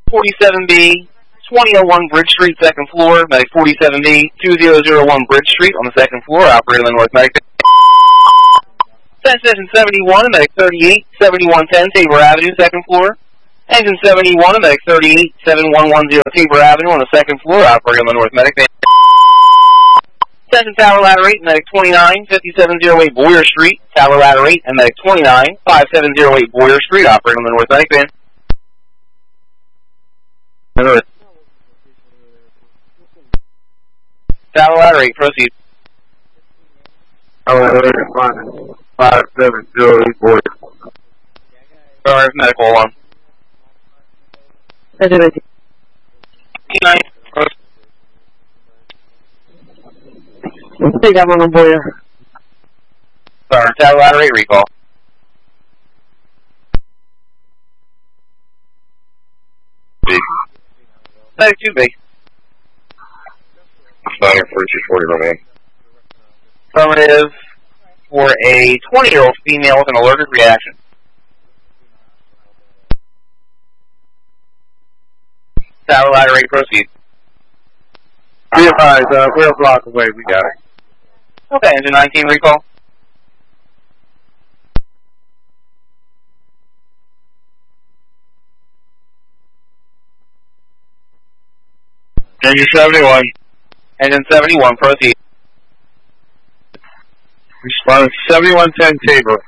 47B, 2001 Bridge Street, second floor, medic 47B, 2001 Bridge Street on the second floor, operator North Medic. Station 71, medic 38, 7110 Tabor Avenue, second floor. Engine 71, medic 38, 7110 Tabor Avenue on the second floor, operator North Medic. Station Tower Ladder 8, medic 29, 5708 Boyer Street, Tower Ladder 8, and medic 29, 5708 Boyer Street, operator North Medic. Tower Ladder 8, proceed. Tower Ladder 8, 5708 Boyer. Sorry, medical on. 29, proceed. Take that one on Boyer. Sorry, Tower Ladder 8, recall. B. Medic 2B. Starting for 240 remain. Affirmative for a 20-year-old female with an alerted reaction. Tower Ladder 8, proceed. Be advised, we're a block away, we got it. Okay, engine 19, recall. Engine 71. Engine 71, proceed. Responding 7110 Tabor.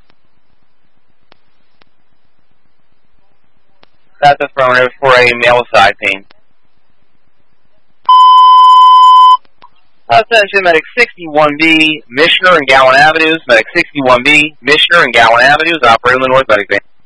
That's affirmative for a male with side pain. Attention, medic 61B, Michener and Gowan Avenues, medic 61B, Michener and Gowan Avenues, operator in the North Medic Van.